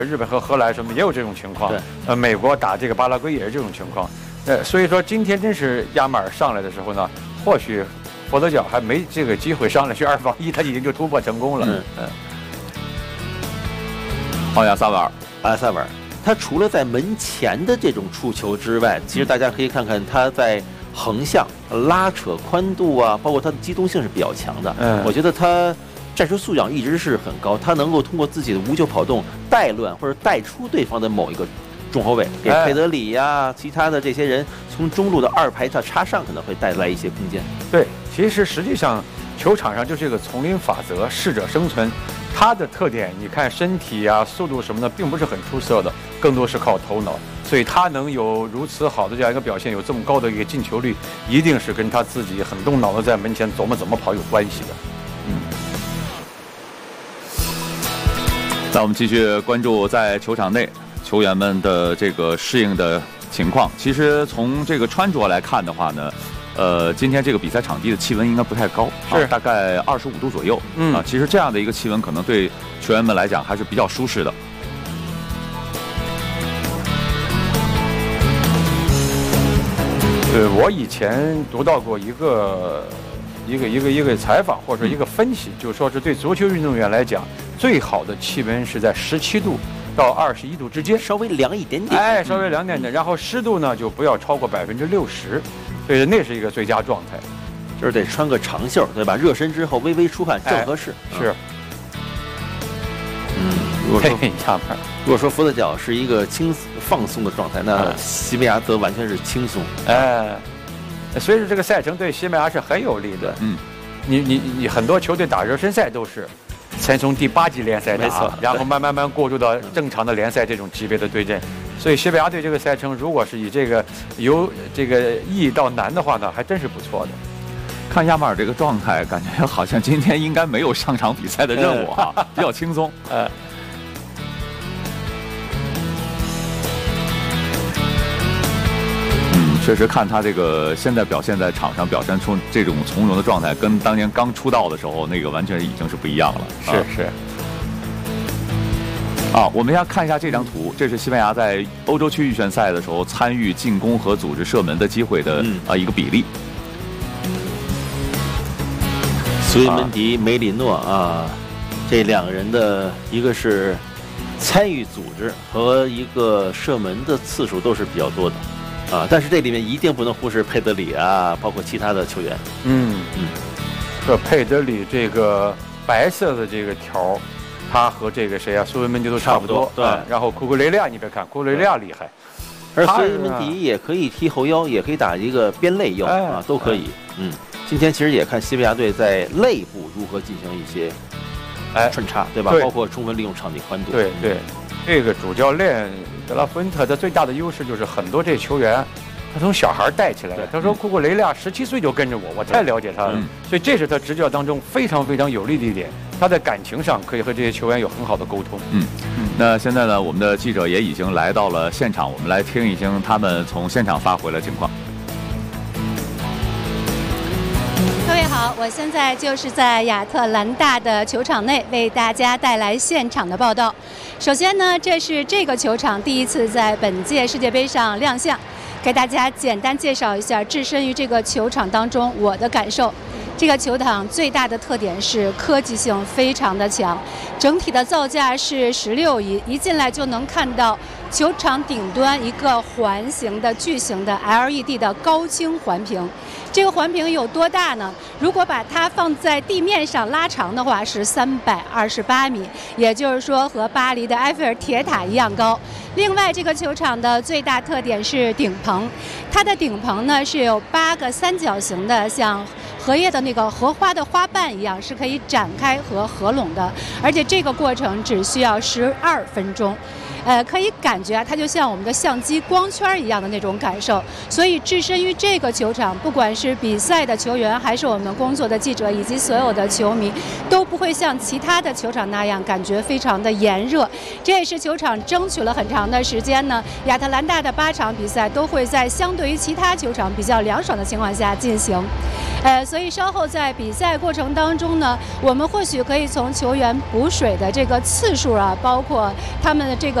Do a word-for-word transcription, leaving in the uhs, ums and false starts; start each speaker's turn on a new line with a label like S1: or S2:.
S1: 日本和荷兰什么也有这种情况，
S2: 对，
S1: 呃，美国打这个巴拉圭也是这种情况，呃，所以说今天真是亚马尔上来的时候呢，或许佛得角还没这个机会上来去二防一，他已经就突破成功了。嗯嗯。
S3: 奥亚萨瓦尔，
S2: 奥亚萨瓦尔，他除了在门前的这种触球之外，其实大家可以看看他在横向拉扯宽度啊，包括他的机动性是比较强的。嗯，我觉得他战术素养一直是很高，他能够通过自己的无球跑动带乱或者带出对方的某一个中后卫，给佩德里呀、啊、其他的这些人从中路的二排上插上，可能会带来一些空间。
S1: 对，其实实际上球场上就是一个丛林法则，适者生存。它的特点，你看身体啊、速度什么的，并不是很出色的，更多是靠头脑。所以他能有如此好的这样一个表现，有这么高的一个进球率，一定是跟他自己很动脑的在门前琢磨怎么跑有关系的。嗯。
S3: 那我们继续关注在球场内球员们的这个适应的情况。其实从这个穿着来看的话呢，呃，今天这个比赛场地的气温应该不太高，是、啊、大概二十五度左右。嗯啊，其实这样的一个气温可能对球员们来讲还是比较舒适的。
S1: 呃，我以前读到过一个一个一个一个采访或者一个分析，就说是对足球运动员来讲，最好的气温是在十七度到二十一度之间，
S2: 稍微凉一点点。
S1: 哎，稍微凉点点，然后湿度呢就不要超过百分之六十，所以那是一一个最佳状态。
S2: 就是得穿个长袖，对吧？热身之后微微出汗正合适。
S1: 哎、是。
S2: 嗯，如果说
S1: 亚马尔，
S2: 如果说佛得角是一个轻放松的状态，那西班牙则完全是轻松。
S1: 哎，所以说这个赛程对西班牙是很有利的。嗯，你你你很多球队打热身赛都是先从第八级联赛打，然后慢慢慢过渡到正常的联赛这种级别的对阵。所以西班牙队这个赛程，如果是以这个由这个易到难的话呢，还真是不错的。
S3: 看亚马尔这个状态，感觉好像今天应该没有上场比赛的任务啊，比较轻松。呃，嗯，确实看他这个现在表现在场上表现出这种从容的状态，跟当年刚出道的时候那个完全已经是不一样了。
S1: 是是。
S3: 啊，我们要看一下这张图，这是西班牙在欧洲区预选赛的时候参与进攻和组织射门的机会的、嗯、啊一个比例。
S2: 苏伊门迪、梅里诺啊，这两个人的一个是参与组织和一个射门的次数都是比较多的啊，但是这里面一定不能忽视佩德里啊，包括其他的球员。
S1: 嗯嗯，这佩德里这个白色的这个条，他和这个谁啊，苏伊门迪都差不多。对、嗯，然后库库雷利亚，你别看库库雷利亚厉害，
S2: 而苏伊门迪也可以踢后腰，也可以打一个边肋腰、哎、啊，都可以。嗯。今天其实也看西班牙队在内部如何进行一些哎穿插，对吧？对，包括充分利用场地宽度。
S1: 对对，这个主教练德拉芬特的最大的优势就是很多这球员，他从小孩带起来的。他说库库雷利亚十七岁就跟着我，我太了解他了，嗯、所以这是他执教当中非常非常有利的一点。他在感情上可以和这些球员有很好的沟通。
S3: 嗯嗯。那现在呢，我们的记者也已经来到了现场，我们来听一听他们从现场发回的情况。
S4: 各位好，我现在就是在亚特兰大的球场内为大家带来现场的报道。首先呢，这是这个球场第一次在本届世界杯上亮相，给大家简单介绍一下置身于这个球场当中我的感受。这个球场最大的特点是科技性非常的强，整体的造价是十六亿，一进来就能看到球场顶端一个环形的巨型的 L E D 的高清环屏。这个环屏有多大呢？如果把它放在地面上拉长的话，是三百二十八米，也就是说和巴黎的埃菲尔铁塔一样高。另外，这个球场的最大特点是顶棚，它的顶棚呢是有八个三角形的，像荷叶的那个荷花的花瓣一样，是可以展开和合拢的，而且这个过程只需要十二分钟。呃，可以感觉啊，它就像我们的相机光圈一样的那种感受。所以置身于这个球场，不管是比赛的球员，还是我们工作的记者，以及所有的球迷，都不会像其他的球场那样感觉非常的炎热。这也是球场争取了很长的时间呢。亚特兰大的八场比赛都会在相对于其他球场比较凉爽的情况下进行。 呃，所以稍后在比赛过程当中呢，我们或许可以从球员补水的这个次数啊，包括他们的这个